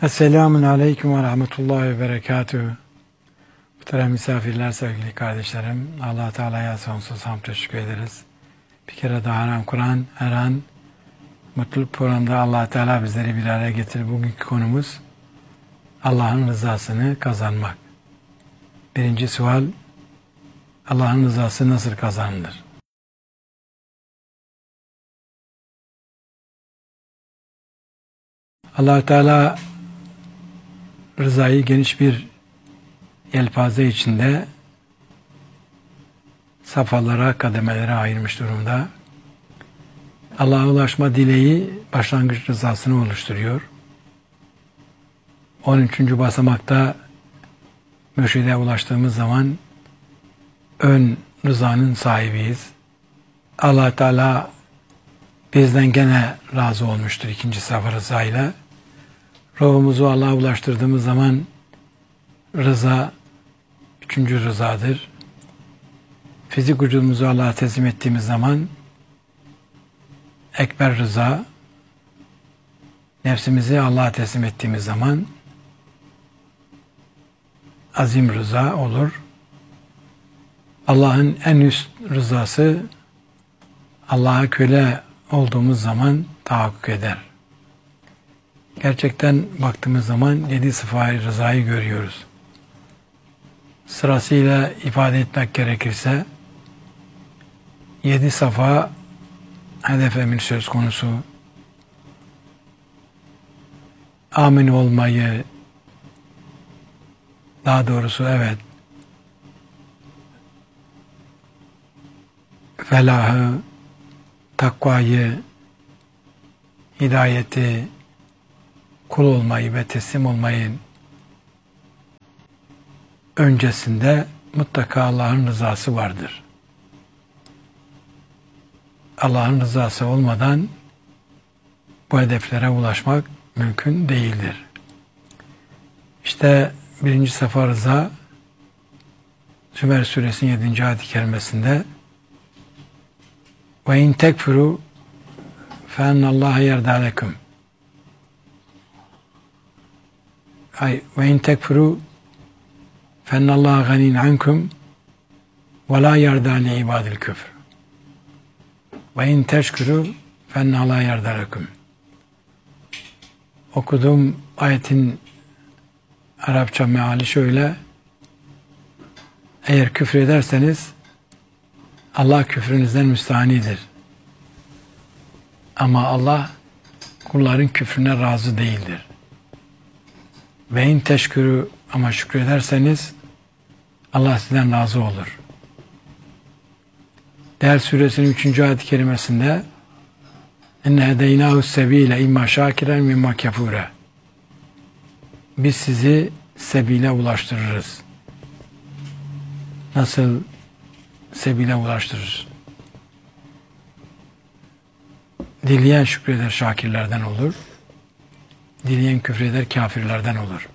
Esselamun Aleyküm ve Rahmetullahi ve Berekatühü. Muhterem misafirler, sevgili kardeşlerim, Allah Teala'ya sonsuz hamd teşekkür ederiz. Bir kere daha Kur'an her an mutluluk programında Allah Teala bizleri bir araya getirir. Bugünkü konumuz Allah'ın rızasını kazanmak. Birinci sual, Allah'ın rızası nasıl kazanılır? Allah Teala rızayı geniş bir yelpaze içinde safhalara, kademelere ayırmış durumda. Allah'a ulaşma dileği başlangıç rızasını oluşturuyor. 13. basamakta mürşide ulaştığımız zaman ön rızanın sahibiyiz. Allah Teala bizden gene razı olmuştur ikinci safha rızayla. Ruhumuzu Allah'a ulaştırdığımız zaman rıza üçüncü rızadır. Fizik vücudumuzu Allah'a teslim ettiğimiz zaman ekber rıza, nefsimizi Allah'a teslim ettiğimiz zaman azim rıza olur. Allah'ın en üst rızası Allah'a köle olduğumuz zaman tahakkuk eder. Gerçekten baktığımız zaman 7 sıfat rızayı görüyoruz. Sırasıyla ifade etmek gerekirse 7 safa hedef emir söz konusu. Amin olmayı, daha doğrusu evet, felahı, takvayı, hidayeti, kul olmayı ve teslim olmayı öncesinde mutlaka Allah'ın rızası vardır. Allah'ın rızası olmadan bu hedeflere ulaşmak mümkün değildir. İşte birinci safa rıza Zümer suresinin 7. ayet-i kerimesinde ve in tekfuru fe ennallaha yerda lekum ve in tekfuru fe ennallaha ganin ankum ve la yerda li ibadil küfr ve in teşkuru fe ennallaha yerda lekum. Okuduğum ayetin Arapça meali şöyle: eğer küfür ederseniz Allah küfrünüzden müstahanidir. Ama Allah kulların küfrüne razı değildir. Ve in teşkürü, ama şükrederseniz Allah sizden razı olur. Değer suresinin 3. ayet-i kerimesinde enne hedeynahu sebile imma şakiren ve imma kefure. Biz sizi sebile ulaştırırız. Nasıl sebile ulaştırır? Dileyen şükreder, şakirlerden olur. Dileyen küfreder, kafirlerden olur.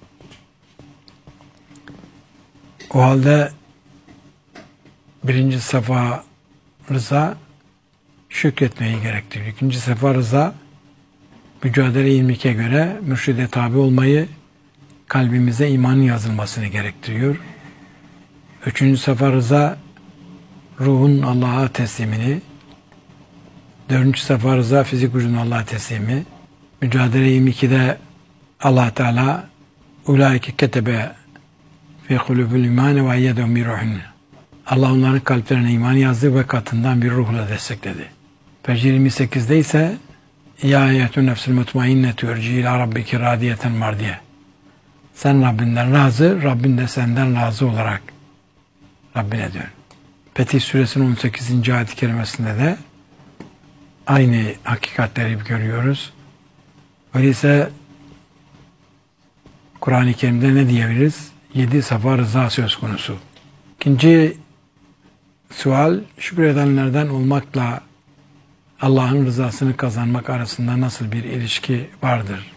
O halde birinci safa rıza şükretmeyi gerektiriyor. İkinci safa rıza mücadele ilmike göre mürşide tabi olmayı, kalbimize imanın yazılmasını gerektiriyor. Üçüncü safa rıza ruhun Allah'a teslimini, dördüncü safa rıza fizik vücudun Allah'a teslimi, mücadele 22'de Allah Teala ulaike ketebe fi kulubul iman ve eyyedehum bi ruhin. Allah onların kalplerine iman yazdı ve katından bir ruhla destekledi. Fecr 28'de ise ya eyyetun nefsul mutmainnetu erci ila rabbiki radiyeten mardiye. Sen Rabbinden razı, Rabbin de senden razı olarak Rabbine dön. Fetih Suresinin 18. ayet-i kerimesinde de aynı hakikatleri görüyoruz. Öyleyse Kur'an-ı Kerim'de ne diyebiliriz? 7 safa rıza söz konusu. İkinci sual, şükredenlerden olmakla Allah'ın rızasını kazanmak arasında nasıl bir ilişki vardır?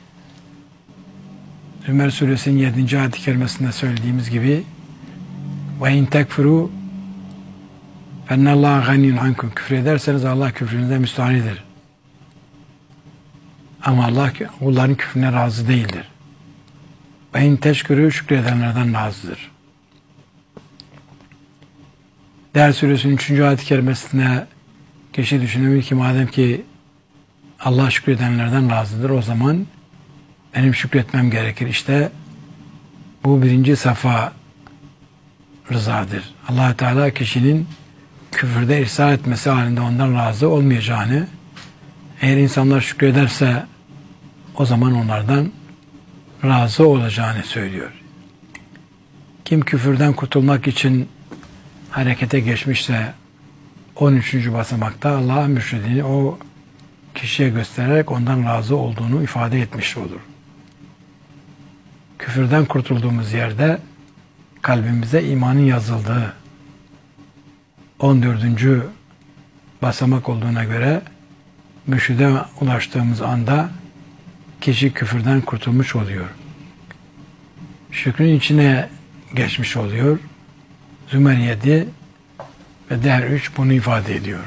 Zümer suresinin 7. ayet-i kerimesinde söylediğimiz gibi ve in tekfuru fennallâhe ganiyun ankum. Küfür ederseniz Allah küfrünüzden müstahanidir. Ama Allah kulların küfrüne razı değildir. Ve in teşkürü şükredenlerden razıdır. Değer Suresi'nin 3. ayet-i kerimesine kişi düşünüyor ki madem ki Allah şükredenlerden razıdır, o zaman benim şükretmem gerekir. İşte bu birinci safa rızadır. Allah Teala kişinin küfürde ısrar etmesi halinde ondan razı olmayacağını, eğer insanlar şükrederse o zaman onlardan razı olacağını söylüyor. Kim küfürden kurtulmak için harekete geçmişse 13. basamakta Allah'ın mürşidini o kişiye göstererek ondan razı olduğunu ifade etmiş olur. Küfürden kurtulduğumuz yerde kalbimize imanın yazıldığı 14. basamak olduğuna göre mürşide ulaştığımız anda kişi küfürden kurtulmuş oluyor. Şükrün içine geçmiş oluyor. Zümer 7 ve Dehr 3 bunu ifade ediyor.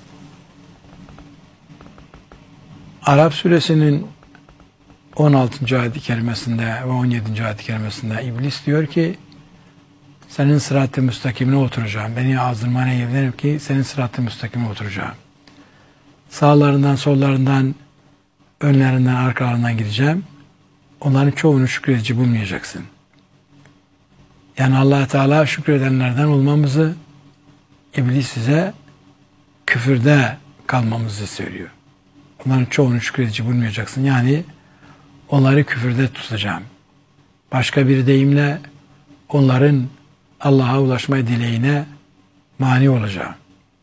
Arap suresinin 16. ayet-i kerimesinde ve 17. ayet-i kerimesinde İblis diyor ki senin sırat-ı müstakimine oturacağım. Beni azdırmana yemin ki senin sırat-ı müstakimine oturacağım. Sağlarından, sollarından, önlerinden, arkalarından gideceğim. Onların çoğunu şükredici bulmayacaksın. Yani Allah Teala şükredenlerden olmamızı, İblis size küfürde kalmamızı söylüyor. Onların çoğunu şükredici bulmayacaksın. Yani onları küfürde tutacağım. Başka bir deyimle onların Allah'a ulaşma dileğine mani olacağım.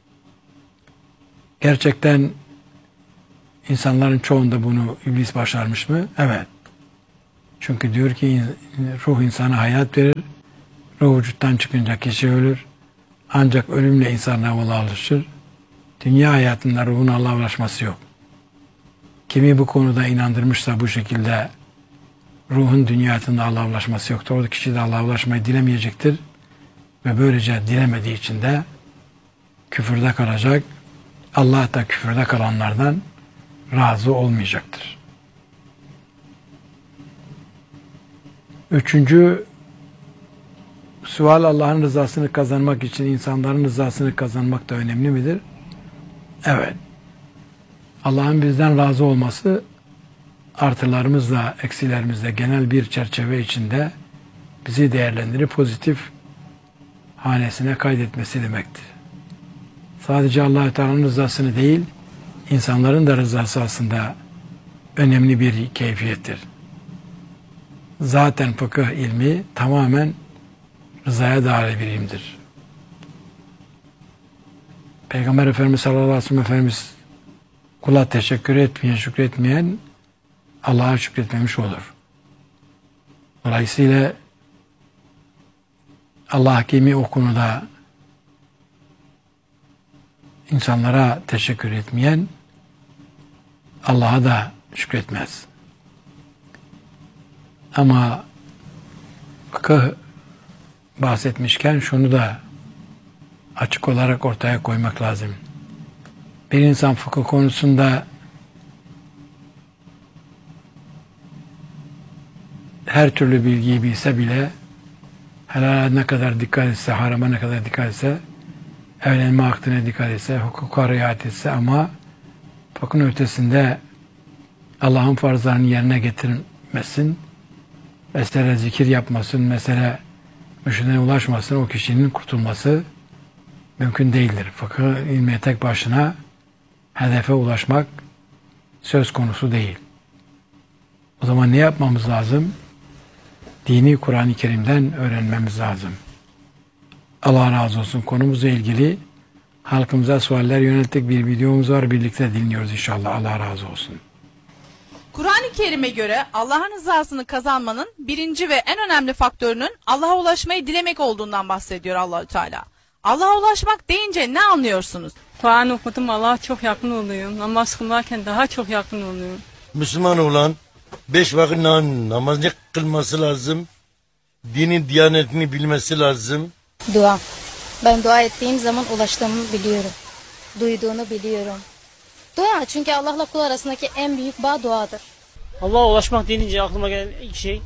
Gerçekten insanların çoğunda bunu İblis başarmış mı? Evet. Çünkü diyor ki ruh insana hayat verir. Ruh vücuttan çıkınca kişi ölür. Ancak ölümle insanlar Allah'a ulaşır. Dünya hayatında ruhun Allah'a ulaşması yok. Kimi bu konuda inandırmışsa bu şekilde ruhun dünya hayatında Allah'a ulaşması yoktur. O kişi de Allah'a ulaşmayı dilemeyecektir. Ve böylece dilemediği için de küfürde kalacak. Allah da küfürde kalanlardan razı olmayacaktır. Üçüncü sual, Allah'ın rızasını kazanmak için insanların rızasını kazanmak da önemli midir? Evet. Allah'ın bizden razı olması artılarımızla, eksilerimizle genel bir çerçeve içinde bizi değerlendirip pozitif hanesine kaydetmesi demektir. Sadece Allah-u Teala'nın rızasını değil, insanların da rızası aslında önemli bir keyfiyettir. Zaten fıkıh ilmi tamamen rızaya dair bir ilimdir. Peygamber Efendimiz sallallahu aleyhi ve sellem Efendimiz kula teşekkür etmeyen, şükretmeyen Allah'a şükretmemiş olur. Dolayısıyla Allah hakimi o konuda insanlara teşekkür etmeyen Allah'a da şükretmez. Ama fıkıh bahsetmişken şunu da açık olarak ortaya koymak lazım. Bir insan fıkıh konusunda her türlü bilgiyi bilse bile, helale ne kadar dikkat etse, harama ne kadar dikkat etse, evlenme aktine dikkat etse, hukuka riayet etse ama fıkhın ötesinde Allah'ın farzlarını yerine getirmesin, mesele zikir yapmasın, mesele mürşidine ulaşmasın, o kişinin kurtulması mümkün değildir. Fıkıh ilmiye tek başına hedefe ulaşmak söz konusu değil. O zaman ne yapmamız lazım? Dini Kur'an-ı Kerim'den öğrenmemiz lazım. Allah razı olsun. Konumuzla ilgili halkımıza sualler yönelttik bir videomuz var. Birlikte dinliyoruz inşallah. Allah razı olsun. Kur'an-ı Kerim'e göre Allah'ın rızasını kazanmanın birinci ve en önemli faktörünün Allah'a ulaşmayı dilemek olduğundan bahsediyor Allah-u Teala. Allah'a ulaşmak deyince ne anlıyorsunuz? Kur'an okudum, Allah'a çok yakın oluyorum. Namaz kılarken daha çok yakın oluyorum. Müslüman olan 5 vakit namazını kılması lazım. Dinin diyanetini bilmesi lazım. Dua. Ben dua ettiğim zaman ulaştığımı biliyorum. Duyduğunu biliyorum. Dua, çünkü Allah'la kul arasındaki en büyük bağ duadır. Allah'a ulaşmak denince aklıma gelen ilk şey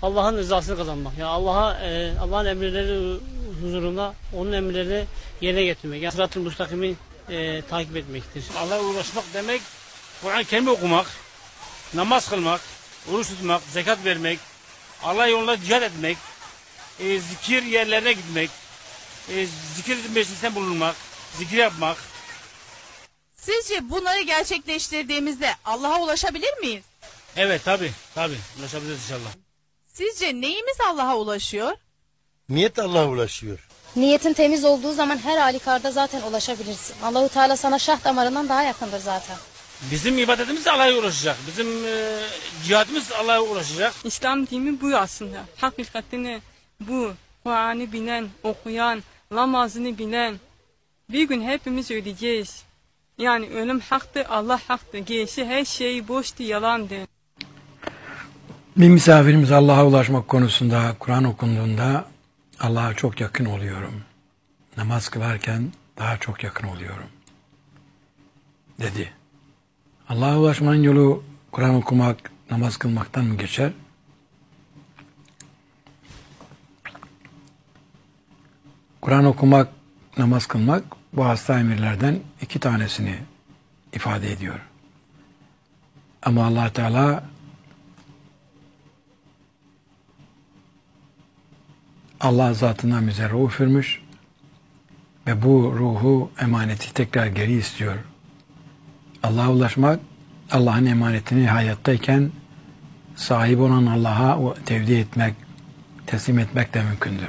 Allah'ın rızasını kazanmak. Yani Allah'ın emirleri huzurunda onun emirlerini yerine getirmek. Yani sırat-ı müstakimi takip etmektir. Allah'a ulaşmak demek Kur'an-ı Kerim okumak, namaz kılmak, oruç tutmak, zekat vermek, Allah yolunda cihad etmek, zikir yerlerine gitmek, zikir meclisinde bulunmak, zikir yapmak. Sizce bunları gerçekleştirdiğimizde Allah'a ulaşabilir miyiz? Evet tabi ulaşabiliriz inşallah. Sizce neyimiz Allah'a ulaşıyor? Niyet Allah'a ulaşıyor. Niyetin temiz olduğu zaman her halükarda zaten ulaşabilirsin. Allahu Teala sana şah damarından daha yakındır zaten. Bizim ibadetimiz Allah'a ulaşacak. Bizim cihadımız Allah'a ulaşacak. İslam dini bu aslında. Hakikatini bu. Kur'an'ı bilen, okuyan, namazını bilen. Bir gün hepimiz öleceğiz. Yani ölüm haktır, Allah haktır. Gerisi her şey boştu, yalandı. Bir misafirimiz Allah'a ulaşmak konusunda Kur'an okunduğunda Allah'a çok yakın oluyorum. Namaz kılarken daha çok yakın oluyorum dedi. Allah'a ulaşmanın yolu Kur'an okumak, namaz kılmaktan mı geçer? Kur'an okumak, namaz kılmak bu hasta emirlerden 2 tanesini ifade ediyor. Ama Allah Teala Allah zatından bize ruh üfürmüş ve bu ruhu emaneti tekrar geri istiyor. Allah'a ulaşmak, Allah'ın emanetini hayattayken sahip olan Allah'a tevdi etmek, teslim etmek de mümkündür.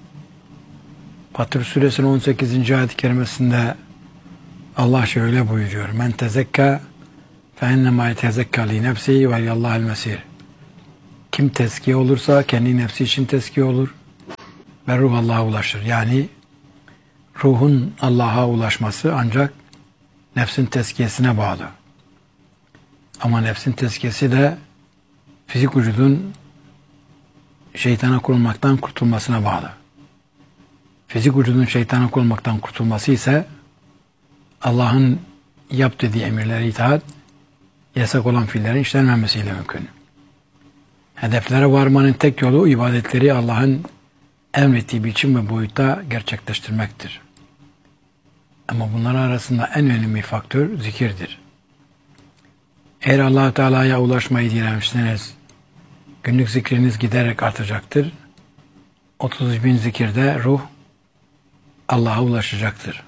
Fatır Suresinin 18. ayet-i kerimesinde Allah şöyle buyuruyor. Men tezekka fe ennemâ yetezekka li nefsihi ve yallâhel mesir. Kim tezkiye olursa kendi nefsi için tezkiye olur ve ruh Allah'a ulaşır. Yani ruhun Allah'a ulaşması ancak nefsin tezkiyesine bağlı. Ama nefsin tezkiyesi de fizik vücudun şeytana kurulmaktan kurtulmasına bağlı. Fizik vücudun şeytana kurulmaktan kurtulması ise Allah'ın yap dediği emirlere itaat, yasak olan fiillerin işlenmemesiyle mümkün. Hedeflere varmanın tek yolu ibadetleri Allah'ın emrettiği biçim ve boyutta gerçekleştirmektir. Ama bunların arasında en önemli faktör zikirdir. Eğer Allah-u Teala'ya ulaşmayı dilemişseniz, günlük zikriniz giderek artacaktır. 30.000 zikirde ruh Allah'a ulaşacaktır.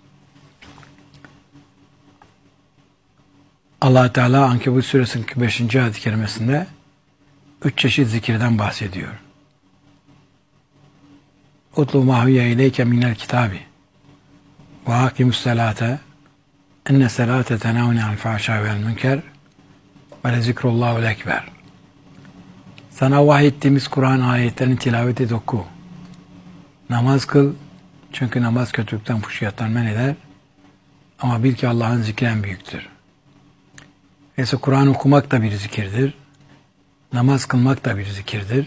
Allah Teala Ankebut Suresinin 5. ayet-i kerimesinde 3 çeşit zikirden bahsediyor. Utlu ma huye ileyke minel kitabi ve akimus salate enne salate tenavne al fahşâ vel münker ve le zikrullahu ekber. Sana vahyettiğimiz Kur'an ayetlerini tilavet et, oku. Namaz kıl, çünkü namaz kötülükten, fuhşiyattan men eder. Ama bil ki Allah'ın zikri en büyüktür. Neyse Kur'an okumak da bir zikirdir. Namaz kılmak da bir zikirdir.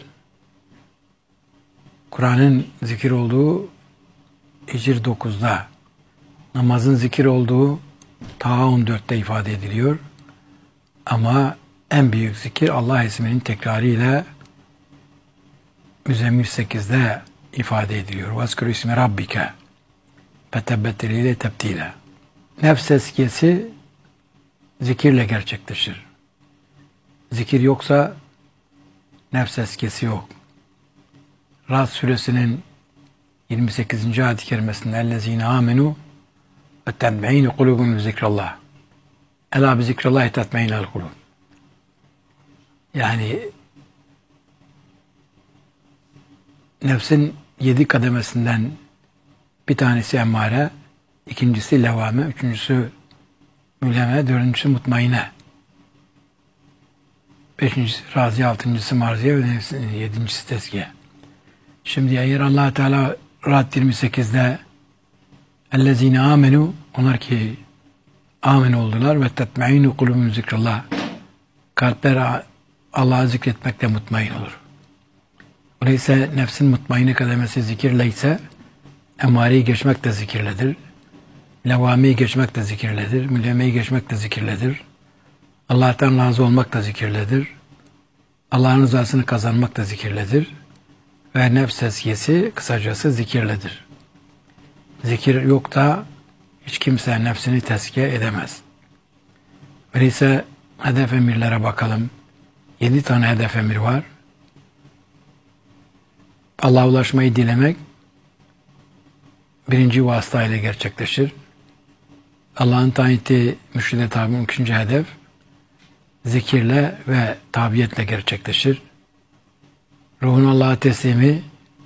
Kur'an'ın zikir olduğu Hicr 9'da, namazın zikir olduğu Taha 14'te ifade ediliyor. Ama en büyük zikir Allah isminin tekrarıyla Müzzemmil 8'de ifade ediliyor. وَاذْكُرُ اسْمِ رَبِّكَ فَتَبَّتِّلِ ile tebdile. Nefs tezkiyesi zikirle gerçekleşir. Zikir yoksa nefs tezkiyesi yok. Ra'd suresinin 28. ayet-i kerimesinde اَلَّذ۪ينَ آمَنُوا وَتَّنْبَعِينُ قُلُوبُمْ zikrallah. Ela bi zikrallahi tatmainul kulub. Yani nefsin 7 kademesinden bir tanesi emmare, ikincisi levame, üçüncüsü mülheme, dördüncüsü mutmaine, beşincisi raziye, altıncısı marziye ve yedincisi tezkiye. Şimdi eğer Allah Teala Ra'd 28'de ellezine amenu, onlar ki amin oldular ve tetme'inu kulubun zikrullah, kalpler Allah'ı zikretmekle mutmain olur. Öyleyse nefsin mutmaini kademesi zikirle ise emareyi geçmek de zikirledir. Levamiyi geçmek de zikirledir. Mülhemeyi geçmek de zikirledir. Allah'tan razı olmak da zikirledir. Allah'ın rızasını kazanmak da zikirledir. Ve nefs tezkiyesi kısacası zikirledir. Zikir yok da hiç kimse nefsini tezkiye edemez. Öyleyse hedef emirlere bakalım. 7 tane hedef emir var. Allah'a ulaşmayı dilemek birinci vasıta ile gerçekleşir. Allah'ın tayin ettiği mürşide tabi 2. hedef zikirle ve tabiyetle gerçekleşir. Ruhun Allah'a teslimi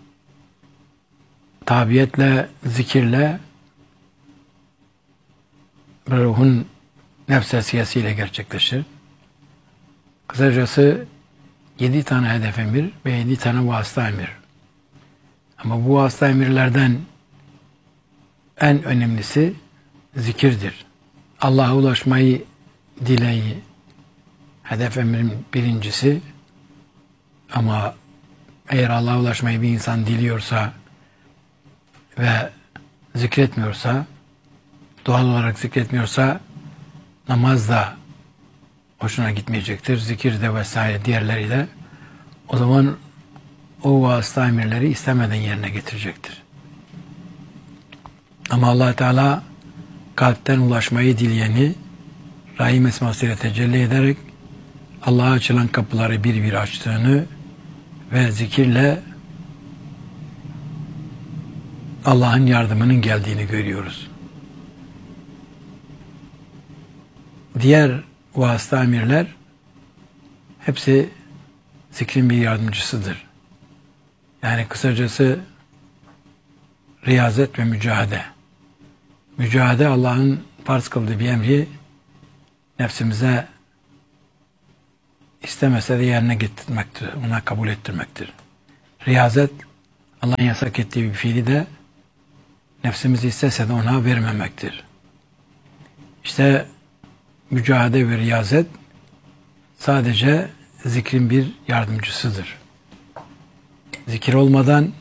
tabiyetle, zikirle ruhun nefs tezkiyesiyle gerçekleşir. Kısacası 7 tane hedef emir ve 7 tane vasıta emir. Ama bu vasıta emirlerden en önemlisi zikirdir. Allah'a ulaşmayı dileği hedef emrin birincisi, ama eğer Allah'a ulaşmayı bir insan diliyorsa ve zikretmiyorsa, doğal olarak zikretmiyorsa namaz da hoşuna gitmeyecektir. Zikir de vesaire diğerleri de. O zaman o vasıta emirleri istemeden yerine getirecektir. Ama Allah Teala kalpten ulaşmayı dileyeni Rahim esmasıyla tecelli ederek Allah'a açılan kapıları bir bir açtığını ve zikirle Allah'ın yardımının geldiğini görüyoruz. Diğer vasıta emirler hepsi zikrin bir yardımcısıdır. Yani kısacası riyazet ve mücahede. Mücahede Allah'ın farz kıldığı bir emri nefsimize istemese de yerine getirmektir. Ona kabul ettirmektir. Riyazet Allah'ın yasak ettiği bir fiili de nefsimiz istese de ona vermemektir. İşte mücahede ve riyazet sadece zikrin bir yardımcısıdır. Zikir olmadan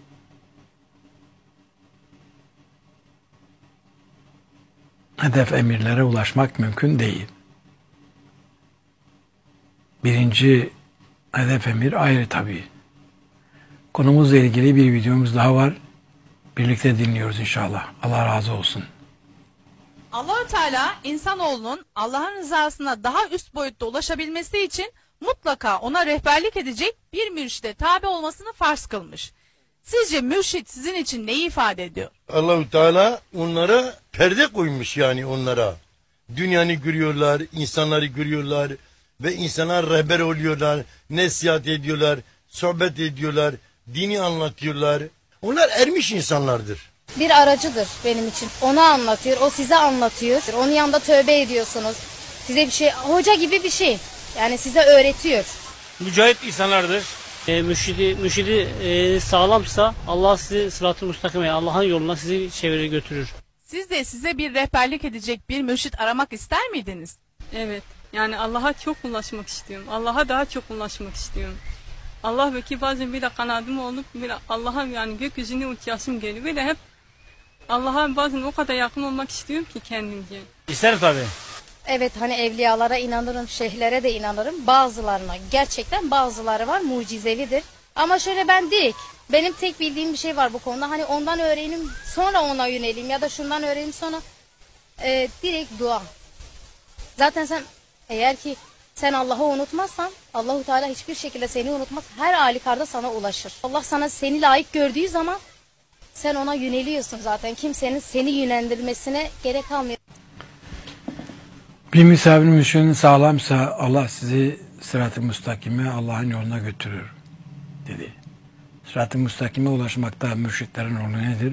hedef emirlere ulaşmak mümkün değil. Birinci hedef emir ayrı tabii. Konumuzla ilgili bir videomuz daha var. Birlikte dinliyoruz inşallah. Allah razı olsun. Allahü Teala insanoğlunun Allah'ın rızasına daha üst boyutta ulaşabilmesi için mutlaka ona rehberlik edecek bir mürşide tabi olmasını farz kılmış. Sizce mürşit sizin için neyi ifade ediyor? Allahu Teala onlara perde koymuş, yani onlara. Dünyanı görüyorlar, insanları görüyorlar ve insana rehber oluyorlar, nasihat ediyorlar, sohbet ediyorlar, dini anlatıyorlar. Onlar ermiş insanlardır. Bir aracıdır benim için. Ona anlatıyor, o size anlatıyor. Onun yanında tövbe ediyorsunuz. Size bir şey, hoca gibi bir şey. Yani size öğretiyor. Mücahit insanlardır. Mürşidi sağlamsa Allah sizi sırat-ı müstakime, Allah'ın yoluna sizi çevirir götürür. Siz de size bir rehberlik edecek bir mürşit aramak ister miydiniz? Evet. Yani Allah'a çok ulaşmak istiyorum. Allah'a daha çok ulaşmak istiyorum. Allah belki bazen bir de kanadım olup bir Allah'a yani gökyüzüne uçasım geliyor. Böyle hep Allah'a bazen o kadar yakın olmak istiyorum ki kendimce. İsterim tabii. Evet, hani evliyalara inanırım, şeyhlere de inanırım. Bazılarına, gerçekten bazıları var, mucizevidir. Ama şöyle ben direkt, benim tek bildiğim bir şey var bu konuda. Hani ondan öğreneyim, sonra ona yöneleyim ya da şundan öğreneyim sonra direkt dua. Zaten sen eğer ki sen Allah'ı unutmazsan Allahu Teala hiçbir şekilde seni unutmaz. Her halükarda sana ulaşır. Allah sana seni layık gördüğü zaman sen ona yöneliyorsun zaten. Kimsenin seni yönlendirmesine gerek kalmıyor. Bir misafirin mürşidinin sağlamsa Allah sizi sırat-ı müstakime, Allah'ın yoluna götürür dedi. Sırat-ı müstakime ulaşmakta mürşitlerin rolü nedir?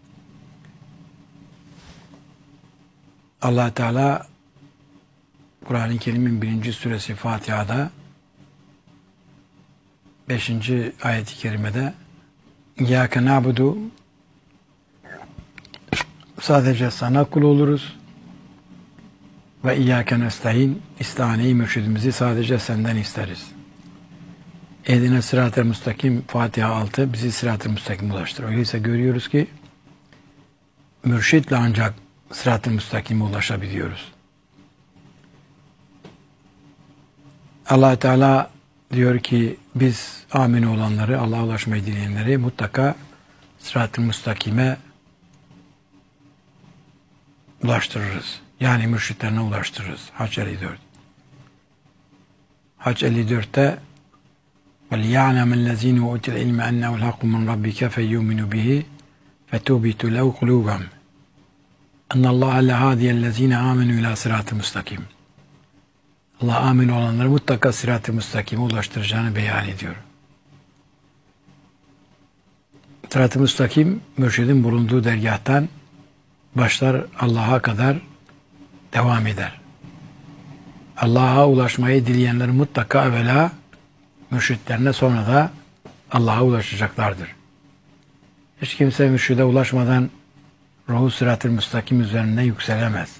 Allah Teala Kur'an-ı Kerim'in 1. suresi Fatiha'da 5. ayet-i kerimede İyyâke na'budu, sadece sana kul oluruz ve İyyâke nestaîn, istihaneyi, mürşidimizi sadece senden isteriz. Ehdine sırat-ı müstakim Fatiha 6 bizi sırat-ı müstakim ulaştır. Öyleyse görüyoruz ki mürşitle ancak sırat-ı müstakime ulaşabiliyoruz. Allah Teala diyor ki biz amin olanları, Allah'a ulaşmayı dileyenleri mutlaka sırat-ı müstakime ulaştırırız. Yani mürşitlerine ulaştırırız. Hac 54. Hac 54'te وَلِيَعْلَمَ الَّذ۪ينَ اُوتِ الْعِلْمَ اَنَّهُ الْحَقُّ مِنْ رَبِّكَ فَيُؤْمِنُ بِهِ فَتُوبِتُ لَوْ قُلُوبًا اَنَّ اللّٰهَ لَهَادِيَ الَّذ۪ينَ آمَنُوا اِلٰى صِرَاطِ müstakim. Allah amin olanları mutlaka sırat-ı müstakime ulaştıracağını beyan ediyor. Sırat-ı müstakim, mürşidin bulunduğu dergâhtan başlar Allah'a kadar devam eder. Allah'a ulaşmayı dileyenler mutlaka evvela mürşitlerine, sonra da Allah'a ulaşacaklardır. Hiç kimse mürşide ulaşmadan ruhu sırat-ı müstakim üzerine yükselemez.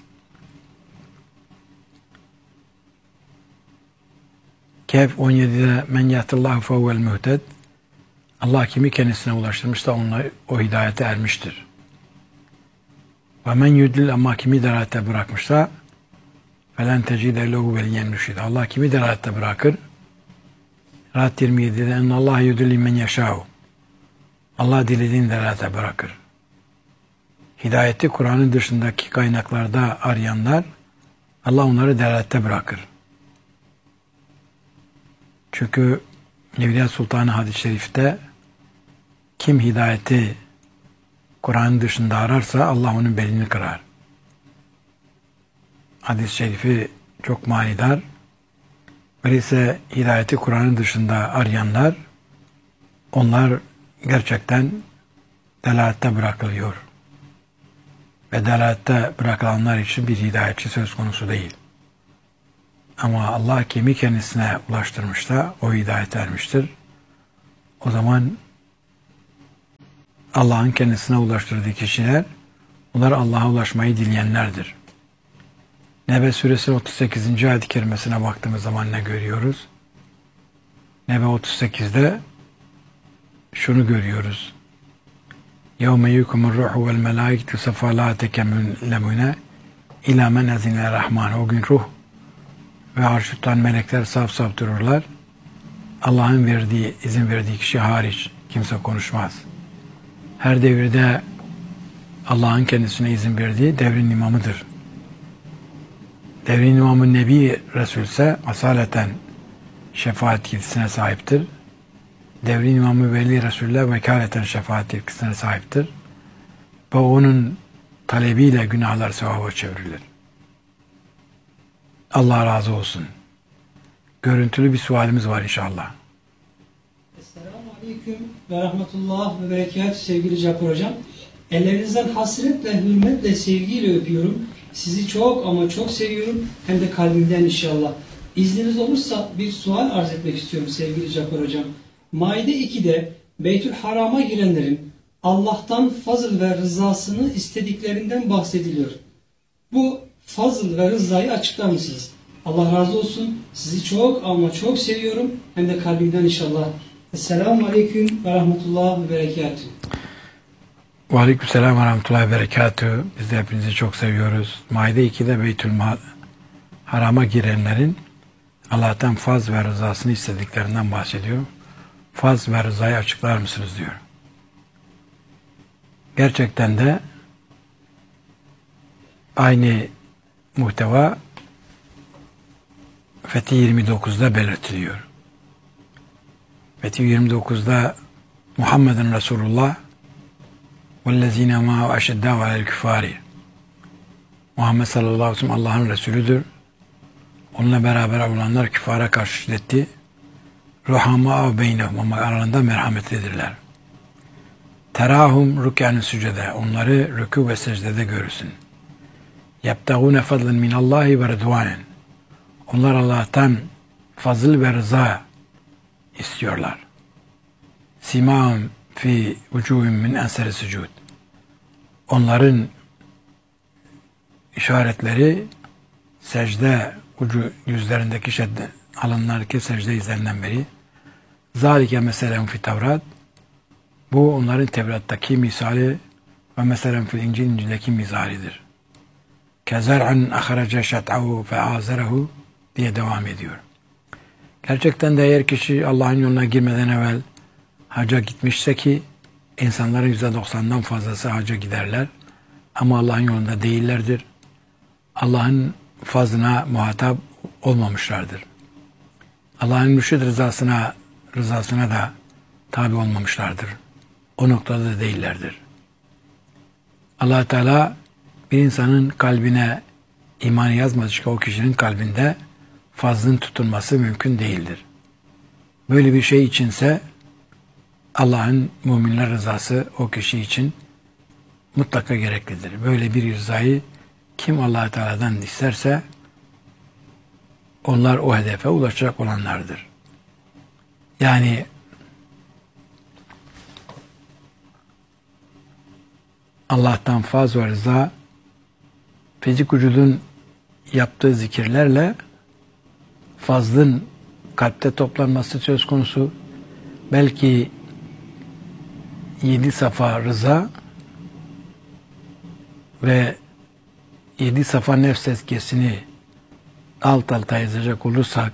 Kehf 17'de men yahdillahu fehuvel muhted. Allah kimi kendisine ulaştırmışsa onunla o hidayete ermiştir. Ve men yudlil, ama kimi delalette bırakmışsa felen tecide lehu veliyen mürşid. Allah kimi delalette bırakır? Rahat 27'de ennallah yudlil men yeşâhu. Allah dilediğini delalete bırakır. Hidayeti Kur'an'ın dışındaki kaynaklarda arayanlar Allah onları delalette bırakır. Çünkü Evliya Sultanı hadis-i şerifte kim hidayeti Kur'an'ın dışında ararsa Allah onun belini kırar. Hadis-i şerifi çok manidar. Öyleyse hidayeti Kur'an'ın dışında arayanlar, onlar gerçekten delalette bırakılıyor. Ve delalette bırakılanlar için bir hidayetçi söz konusu değil. Ama Allah kimi kendisine ulaştırmışsa o hidayet ermiştir. O zaman Allah'ın kendisine ulaştırdığı kişiler, onlar Allah'a ulaşmayı dileyenlerdir. Nebe suresi 38. ayet-i kerimesine baktığımız zaman ne görüyoruz? Nebe 38'de şunu görüyoruz. يَوْمَ يُكُمُ الرُّحُ وَالْمَلَائِكَةُ سَفَّى لَا تَكَمُّنَ اِلَى مَنْ اَذِنَ الرَّحْمَانِ. O gün ruh ve arşuttan melekler saf saf dururlar. Allah'ın izin verdiği kişi hariç kimse konuşmaz. Her devirde Allah'ın kendisine izin verdiği devrin imamıdır. Devrin imamı Nebi Resul ise asaleten şefaat yetkisine sahiptir. Devrin imamı Veli Resul'le vekaleten şefaat yetkisine sahiptir. Ve onun talebiyle günahlar sevaba çevrilir. Allah razı olsun. Görüntülü bir sualimiz var inşallah. Esselamu Aleyküm ve Rahmetullah ve Berekatuhu sevgili Cafer Hocam. Ellerinizden hasretle, hürmetle, sevgiyle öpüyorum. Sizi çok ama çok seviyorum. Hem de kalbimden inşallah. İzniniz olursa bir sual arz etmek istiyorum sevgili Cafer Hocam. Maide 2'de Beytül Haram'a girenlerin Allah'tan fazıl ve rızasını istediklerinden bahsediliyor. Bu fazıl ve rızayı açıklar mısınız? Allah razı olsun. Sizi çok ama çok seviyorum. Hem de kalbimden inşallah. Esselamu Aleyküm ve Rahmetullah ve Berekatuhu. Ve Aleykümselam ve Rahmetullah ve Berekatuhu. Biz de hepinizi çok seviyoruz. Maide 2'de Beytül Haram'a girenlerin Allah'tan faz ve rızasını istediklerinden bahsediyor. Faz ve rızayı açıklar mısınız diyor. Gerçekten de aynı muhteva Fethi 29'da belirtiliyor. Fethi 29'da Muhammedun Resulullah وَالَّذ۪ينَ مَا وَاَشَدَّهُ عَلَى الْكُفَارِ. Muhammed sallallahu aleyhi ve sellem Allah'ın Resulüdür. Onunla beraber olanlar küfara karşı şiddetti. Ruhama beynehum, ama aralarında merhametlidirler. Terahum rükâne sücede, onları rükû ve secdede görürsün. Yebtagûne fadlen minallahi ve redvanen. Onlar Allah'tan fazıl ve rıza istiyorlar. Simâhum fi vücûhum min enseri sucud. Onların işaretleri secde yüzlerindeki alınlardaki secde izlerinden beri. Zalike meselem fi Tevrat. Bu onların Tevrat'taki misali ve meselem fil İncil, İncil'deki misalidir. Kezer'an ahrece şat'ahu fe azerehu diye devam ediyor. Gerçekten de eğer kişi Allah'ın yoluna girmeden evvel hacca gitmişse, ki insanların %90'dan fazlası hacca giderler ama Allah'ın yolunda değillerdir. Allah'ın fazlına muhatap olmamışlardır. Allah'ın mürşid rızasına da tabi olmamışlardır. O noktada da değillerdir. Allah Teala bir insanın kalbine imanı yazmadıkça o kişinin kalbinde fazlın tutulması mümkün değildir. Böyle bir şey içinse Allah'ın müminler rızası o kişi için mutlaka gereklidir. Böyle bir rızayı kim Allah Teala'dan isterse onlar o hedefe ulaşacak olanlardır. Yani Allah'tan faz ve rıza fizik vücudun yaptığı zikirlerle fazlın kalpte toplanması söz konusu. Belki 7 safa rıza ve 7 safa nefs tezkiyesini alt alta yazacak olursak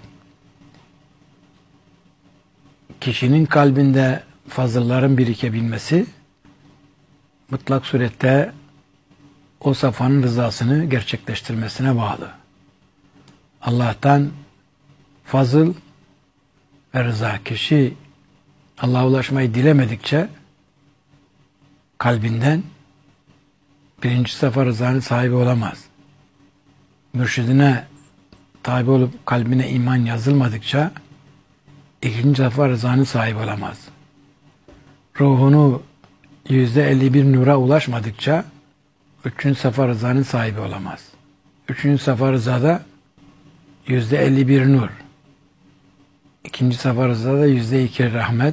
kişinin kalbinde fazılların birikebilmesi mutlak surette o safanın rızasını gerçekleştirmesine bağlı. Allah'tan fazıl ve rıza, kişi Allah'a ulaşmayı dilemedikçe kalbinden birinci safa rızanın sahibi olamaz. Mürşidine tabi olup kalbine iman yazılmadıkça ikinci safa rızanın sahibi olamaz. Ruhunu %51 nura ulaşmadıkça üçüncü safa rızanın sahibi olamaz. Üçüncü safa rızada %51 nur. İkinci safa rızada %2 rahmet,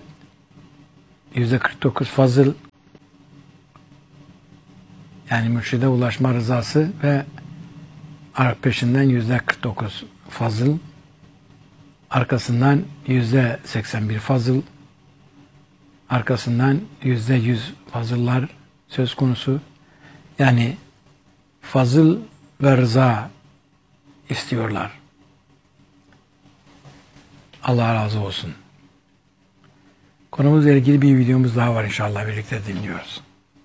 %49 fazıl, yani mürşide ulaşma rızası ve peşinden %49 fazıl, arkasından %81 fazıl, arkasından %100 fazıllar söz konusu. Yani fazıl ve rıza istiyorlar. Allah razı olsun. Konumuzla ilgili bir videomuz daha var, inşallah birlikte dinliyoruz.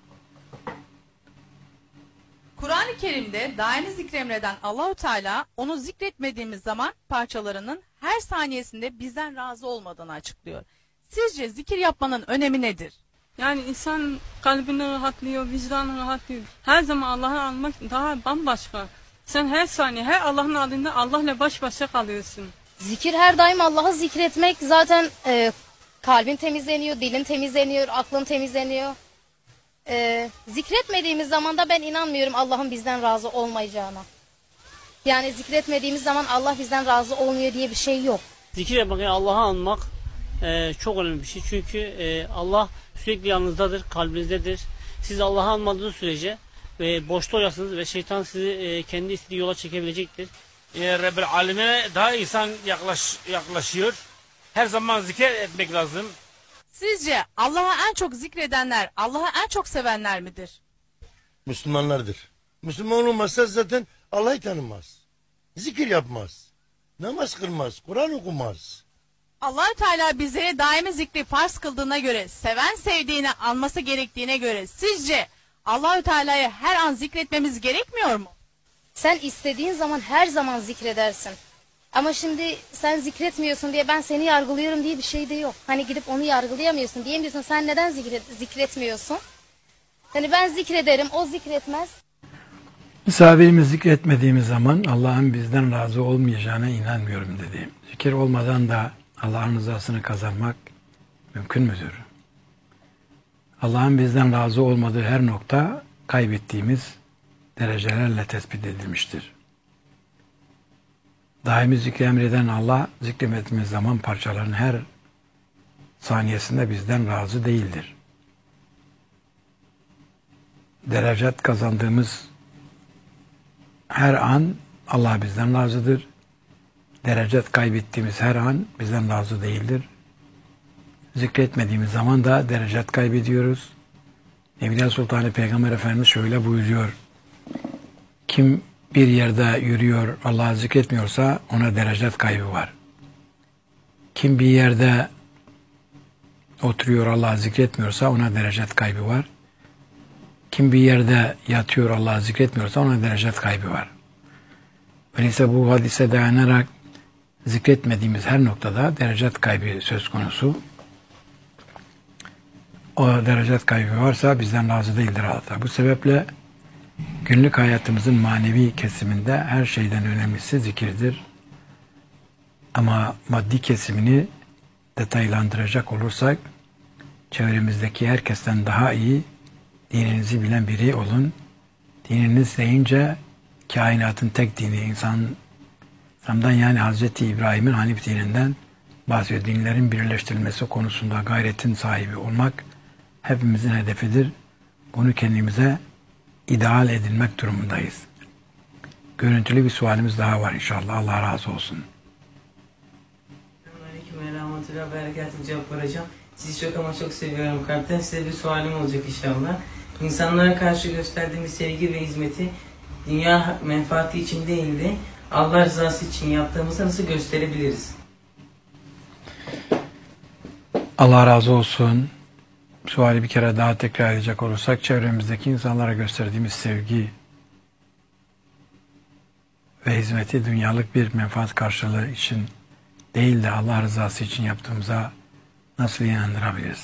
Kur'an-ı Kerim'de daimi zikremreden Allahu Teala onu zikretmediğimiz zaman parçalarının her saniyesinde bizden razı olmadığını açıklıyor. Sizce zikir yapmanın önemi nedir? Yani insan kalbini rahatlıyor, vicdanı rahatlıyor. Her zaman Allah'ı almak daha bambaşka. Sen her saniye, her Allah'ın adında Allah'la baş başa kalıyorsun. Zikir her daim Allah'ı zikretmek zaten kalbin temizleniyor, dilin temizleniyor, aklın temizleniyor. Zikretmediğimiz zaman da ben inanmıyorum Allah'ın bizden razı olmayacağına. Yani zikretmediğimiz zaman Allah bizden razı olmuyor diye bir şey yok. Zikir yapmak, yani Allah'ı anmak çok önemli bir şey. Çünkü Allah sürekli yanınızdadır, kalbinizdedir. Siz Allah'ı anmadığınız sürece boşta olacaksınız ve şeytan sizi kendi istediği yola çekebilecektir. Rabbil Alemine daha insan yaklaşıyor. Her zaman zikir etmek lazım. Sizce Allah'a en çok zikredenler, Allah'ı en çok sevenler midir? Müslümanlardır. Müslüman olmazsa zaten Allah'ı tanımaz. Zikir yapmaz. Namaz kılmaz. Kur'an okumaz. Allah-u Teala bizlere daimi zikri farz kıldığına göre, seven sevdiğini anması gerektiğine göre sizce Allah-u Teala'yı her an zikretmemiz gerekmiyor mu? Sen istediğin zaman her zaman zikredersin. Ama şimdi sen zikretmiyorsun diye ben seni yargılıyorum diye bir şey de yok. Hani gidip onu yargılayamıyorsun, diyemiyorsun. Sen neden zikretmiyorsun? Hani ben zikrederim, o zikretmez. Misafirimiz zikretmediğimiz zaman Allah'ın bizden razı olmayacağına inanmıyorum dediğim. Zikir olmadan da Allah'ın rızasını kazanmak mümkün müdür? Allah'ın bizden razı olmadığı her nokta kaybettiğimiz derecelerle tespit edilmiştir. Daimi zikri emreden Allah, zikretmediğimiz zaman parçaların her saniyesinde bizden razı değildir. Derecet kazandığımız her an Allah bizden razıdır. Derecet kaybettiğimiz her an bizden razı değildir. Zikretmediğimiz zaman da derecet kaybediyoruz. Evliya Sultanı Peygamber Efendimiz şöyle buyuruyor. Kim bir yerde yürüyor, Allah'ı zikretmiyorsa ona derecet kaybı var. Kim bir yerde oturuyor Allah'ı zikretmiyorsa ona derecet kaybı var. Kim bir yerde yatıyor Allah'ı zikretmiyorsa ona derecet kaybı var. Öyleyse bu hadise dayanarak zikretmediğimiz her noktada derecet kaybı söz konusu. O derecet kaybı varsa bizden razı değildir Allah. Bu sebeple günlük hayatımızın manevi kesiminde her şeyden önemlisi zikirdir. Ama maddi kesimini detaylandıracak olursak çevremizdeki herkesten daha iyi dininizi bilen biri olun. Dininiz deyince kainatın tek dini insandan yani Hazreti İbrahim'in Hanif dininden bahsediyor. Dinlerin birleştirilmesi konusunda gayretin sahibi olmak hepimizin hedefidir. Bunu kendimize ideal edinmek durumundayız. Görüntülü bir sualimiz daha var inşallah. Allah razı olsun. Aleyküm ve rahmetullah berekatü Cabbar hocam. Sizi çok ama çok seviyorum kalpten. Size bir sualim olacak inşallah. İnsanlara karşı gösterdiğimiz sevgi ve hizmeti dünya menfaati için değil de Allah rızası için yaptığımızı nasıl gösterebiliriz? Allah razı olsun. Suali bir kere daha tekrar edecek olursak çevremizdeki insanlara gösterdiğimiz sevgi ve hizmeti dünyalık bir menfaat karşılığı için değil de Allah rızası için yaptığımıza nasıl inandırabiliriz?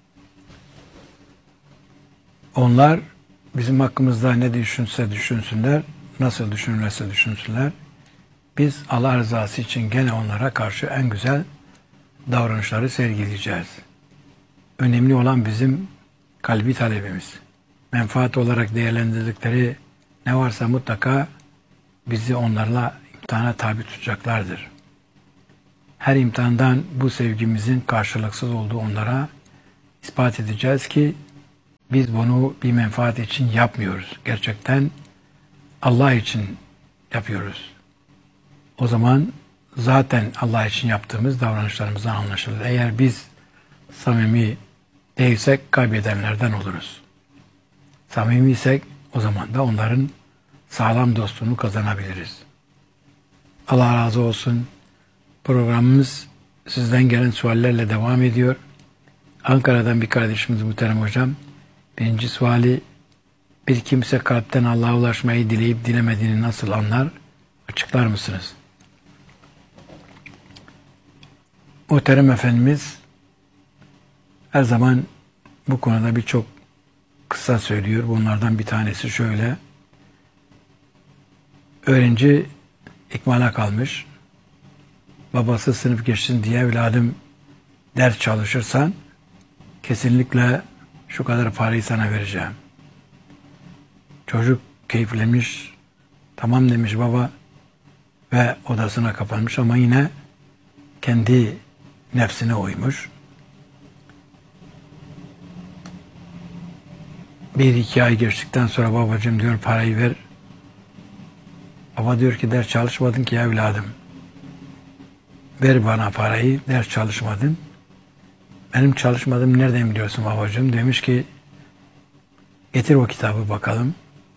Onlar bizim hakkımızda ne düşünse düşünsünler, nasıl düşünürlerse düşünsünler. Biz Allah rızası için gene onlara karşı en güzel davranışları sergileyeceğiz. Önemli olan bizim kalbi talebimiz. Menfaat olarak değerlendirdikleri ne varsa mutlaka bizi onlarla imtihana tabi tutacaklardır. Her imtihandan bu sevgimizin karşılıksız olduğu onlara ispat edeceğiz ki biz bunu bir menfaat için yapmıyoruz. Gerçekten Allah için yapıyoruz. O zaman zaten Allah için yaptığımız davranışlarımızdan anlaşılır. Eğer biz samimi değilsek kaybedenlerden oluruz. Samimiysek o zaman da onların sağlam dostluğunu kazanabiliriz. Allah razı olsun. Programımız sizden gelen suallerle devam ediyor. Ankara'dan bir kardeşimiz muhterem hocam. Birinci suali, bir kimse kalpten Allah'a ulaşmayı dileyip dilemediğini nasıl anlar? Açıklar mısınız? Muhterem Efendimiz her zaman bu konuda birçok kıssa söylüyor. Bunlardan bir tanesi şöyle. Öğrenci ikmala kalmış. Babası sınıf geçsin diye evladım ders çalışırsan kesinlikle şu kadar parayı sana vereceğim. Çocuk keyiflemiş. Tamam demiş baba ve odasına kapanmış ama yine kendi nefsine uymuş. Bir iki ay geçtikten sonra babacığım diyor parayı ver. Baba diyor ki ders çalışmadın ki evladım. Ver bana parayı, ders çalışmadın. Benim çalışmadığımı nereden biliyorsun babacığım? Demiş ki getir o kitabı bakalım.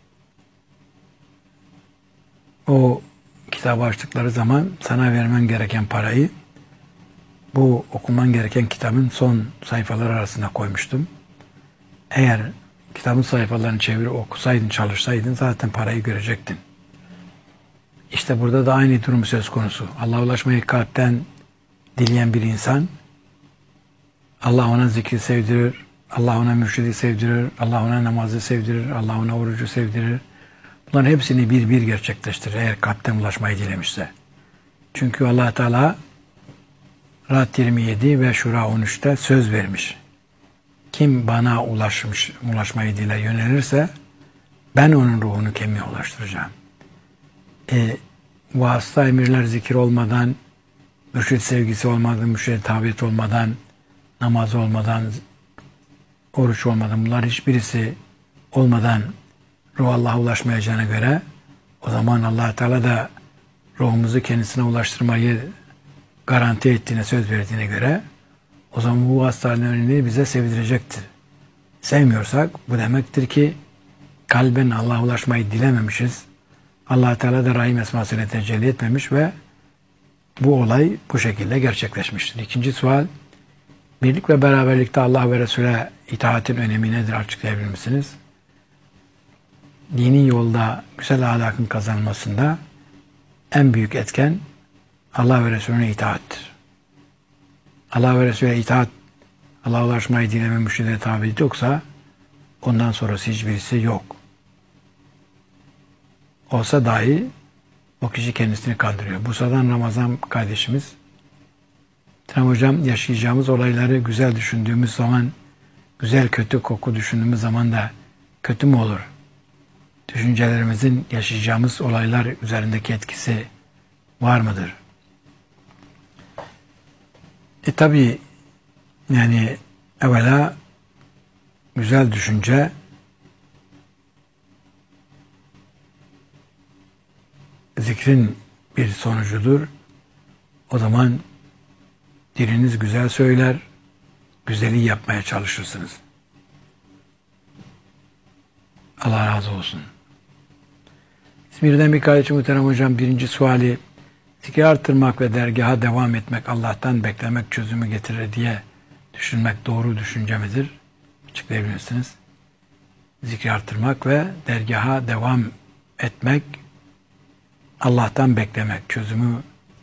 O kitabı açtıkları zaman sana vermen gereken parayı bu okuman gereken kitabın son sayfaları arasında koymuştum. Eğer kitabın sayfalarını çevirip okusaydın, çalışsaydın zaten parayı görecektin. İşte burada da aynı durum söz konusu. Allah'a ulaşmayı kalpten dileyen bir insan, Allah ona zikri sevdirir, Allah ona mürşidi sevdirir, Allah ona namazı sevdirir, Allah ona orucu sevdirir. Bunların hepsini bir bir gerçekleştirir eğer kalpten ulaşmayı dilemişse. Çünkü Allah Teala Ra'd 27 ve Şura 13'te söz vermiş. Kim bana ulaşmayı dile yönelirse ben onun ruhunu kemiğe ulaştıracağım. Vasıta emirler zikir olmadan, mürşid sevgisi olmadan, mürşid tabiyet olmadan, namaz olmadan, oruç olmadan, bunlar hiçbirisi olmadan ruh Allah'a ulaşmayacağına göre o zaman Allah Teala da ruhumuzu kendisine ulaştırmayı garanti ettiğine, söz verdiğine göre o zaman bu vasıtaların önünü bize sevdirecektir. Sevmiyorsak bu demektir ki kalben Allah'a ulaşmayı dilememişiz. Allah Teala da Rahim esmasıyla tecelli etmemiş ve bu olay bu şekilde gerçekleşmiştir. İkinci sual, birlik ve beraberlikte Allah ve Resul'e itaatin önemi nedir açıklayabilir misiniz? Dini yolda güzel ahlakın kazanılmasında en büyük etken Allah ve Resulüne itaattir. Allah ve Resulüne itaat, Allah'a ulaşmayı dileme mürşide tabi yoksa ondan sonrası hiçbirisi yok. Olsa dahi o kişi kendisini kandırıyor. Bursa'dan Ramazan kardeşimiz, Tamam hocam, yaşayacağımız olayları güzel düşündüğümüz zaman, güzel kötü koku düşündüğümüz zaman da kötü mü olur? Düşüncelerimizin yaşayacağımız olaylar üzerindeki etkisi var mıdır? Tabi yani evvela güzel düşünce zikrin bir sonucudur. O zaman diliniz güzel söyler, güzeli yapmaya çalışırsınız. Allah razı olsun. İzmir'den bir kardeşim muhterem hocam, birinci suali, zikri artırmak ve dergaha devam etmek, Allah'tan beklemek çözümü getirir diye düşünmek doğru düşünce midir? Açıklayabilir misiniz? Zikri artırmak ve dergaha devam etmek, Allah'tan beklemek çözümü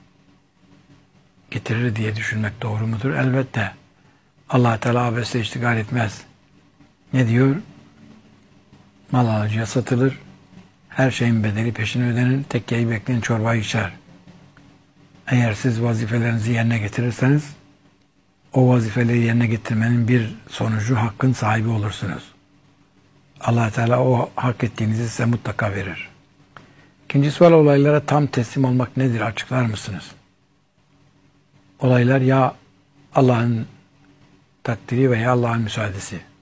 getirir diye düşünmek doğru mudur? Elbette. Allah Teala abesle iştigal etmez. Ne diyor? Mal alıcıya satılır. Her şeyin bedeli peşine ödenir. Tekkeyi bekleyen çorbayı içer. Eğer siz vazifelerinizi yerine getirirseniz o vazifeleri yerine getirmenin bir sonucu hakkın sahibi olursunuz. Allah Teala o hak ettiğinizi size mutlaka verir. İkinci sual, olaylara tam teslim olmak nedir? Açıklar mısınız? Olaylar ya Allah'ın takdiri veya Allah'ın müsaadesi.